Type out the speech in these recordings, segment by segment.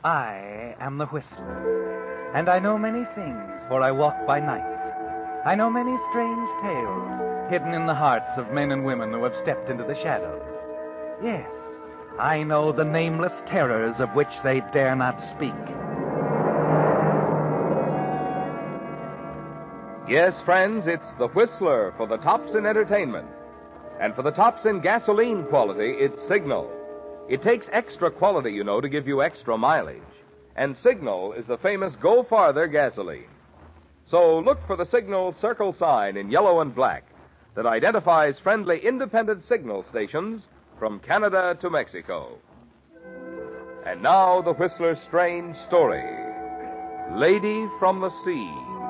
I am the Whistler, and I know many things, for I walk by night. I know many strange tales hidden in the hearts of men and women who have stepped into the shadows. Yes, I know the nameless terrors of which they dare not speak. Yes, friends, it's the Whistler for the tops in entertainment. And for the tops in gasoline quality, it's Signal. It takes extra quality, you know, to give you extra mileage. And Signal is the famous Go Farther gasoline. So look for the Signal circle sign in yellow and black that identifies friendly independent signal stations from Canada to Mexico. And now the Whistler's strange story, Lady from the Sea.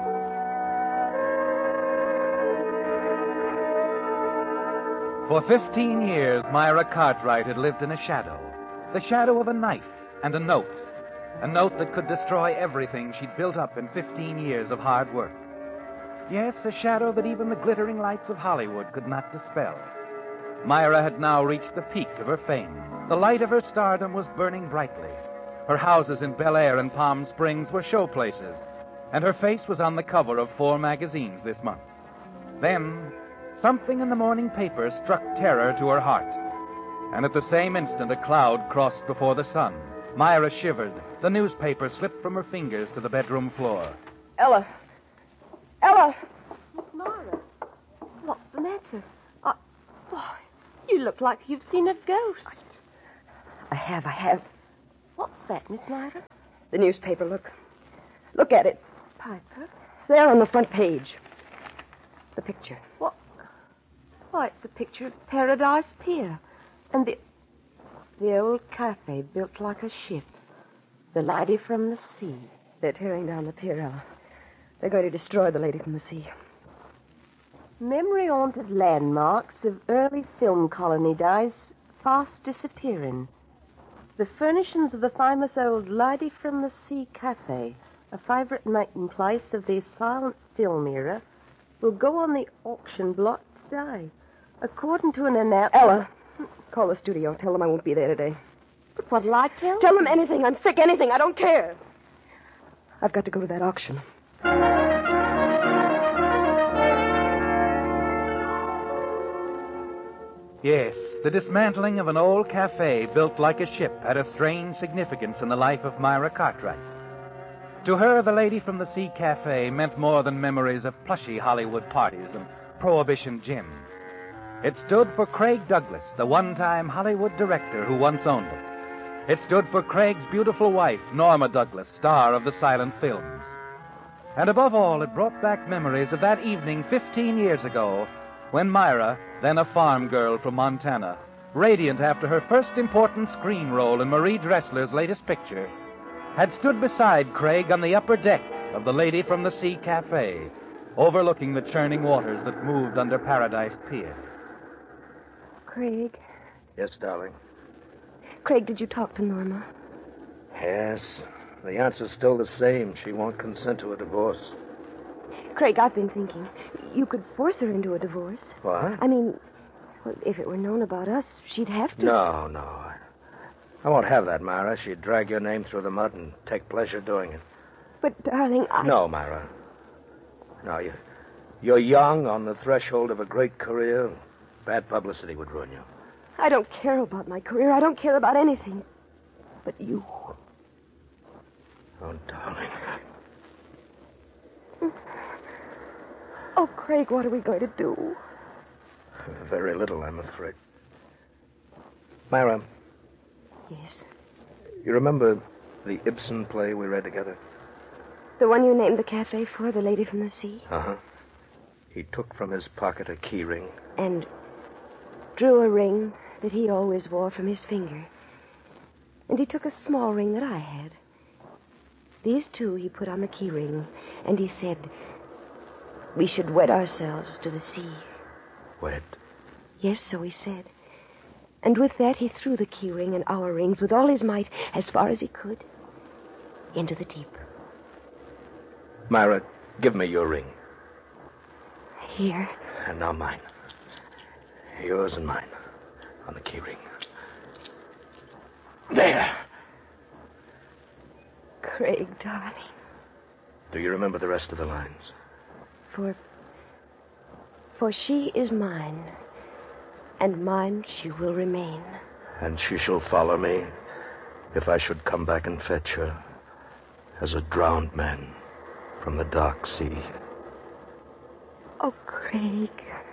For 15 years, Myra Cartwright had lived in a shadow. The shadow of a knife and a note. A note that could destroy everything she'd built up in 15 years of hard work. Yes, a shadow that even the glittering lights of Hollywood could not dispel. Myra had now reached the peak of her fame. The light of her stardom was burning brightly. Her houses in Bel Air and Palm Springs were showplaces, and her face was on the cover of 4 magazines this month. Then, something in the morning paper struck terror to her heart. And at the same instant, a cloud crossed before the sun. Myra shivered. The newspaper slipped from her fingers to the bedroom floor. Ella! Ella! Miss Myra, what's the matter? Boy, you look like you've seen a ghost. I have. What's that, Miss Myra? The newspaper, look. Look at it. Piper? There on the front page. The picture. What? Why, it's a picture of Paradise Pier. And the old cafe built like a ship. The Lady from the Sea. They're tearing down the pier, Ella. They're going to destroy the Lady from the Sea. Memory-haunted landmarks of early film colony days fast disappearing. The furnishings of the famous old Lady from the Sea cafe, a favorite meeting place of the silent film era, will go on the auction block today. According to an announcement... Ella, call the studio. Tell them I won't be there today. But what'll I tell? Tell them anything. I'm sick. Anything. I don't care. I've got to go to that auction. Yes, the dismantling of an old cafe built like a ship had a strange significance in the life of Myra Cartwright. To her, the Lady from the Sea cafe meant more than memories of plushy Hollywood parties and Prohibition gin. It stood for Craig Douglas, the one-time Hollywood director who once owned it. It stood for Craig's beautiful wife, Norma Douglas, star of the silent films. And above all, it brought back memories of that evening 15 years ago when Myra, then a farm girl from Montana, radiant after her first important screen role in Marie Dressler's latest picture, had stood beside Craig on the upper deck of the Lady from the Sea cafe, overlooking the churning waters that moved under Paradise Pier. Craig. Yes, darling. Craig, did you talk to Norma? Yes. The answer's still the same. She won't consent to a divorce. Craig, I've been thinking. You could force her into a divorce. What? I mean, well, if it were known about us, she'd have to. No. I won't have that, Myra. She'd drag your name through the mud and take pleasure doing it. But, darling, No, Myra. No, you're young, on the threshold of a great career. Bad publicity would ruin you. I don't care about my career. I don't care about anything. But you. Oh, darling. Oh, Craig, what are we going to do? Very little, I'm afraid. Myra, Yes. you remember the Ibsen play we read together? The one you named the cafe for, the Lady from the Sea? Uh-huh. He took from his pocket a key ring. And drew a ring that he always wore from his finger. And he took a small ring that I had. These two he put on the key ring, and he said, we should wed ourselves to the sea. Wed? Yes, so he said. And with that, he threw the key ring and our rings with all his might, as far as he could, into the deep. Myra, give me your ring. Here. And now mine. Yours and mine. On the key ring. There. Craig, darling. Do you remember the rest of the lines? For she is mine, and mine she will remain. And she shall follow me if I should come back and fetch her as a drowned man from the dark sea. Oh, Craig.